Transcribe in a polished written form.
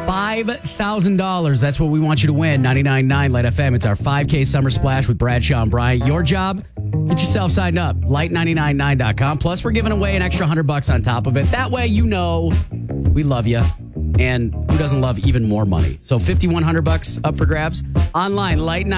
$5,000. That's what we want you to win. 99.9 Light FM. It's our 5K Summer Splash with Bradshaw and Bryant. Your job? Get yourself signed up. Light999.com. Plus, we're giving away an extra $100 on top of it. That way, you know we love you. And who doesn't love even more money? So $5,100 up for grabs. Online, Light9.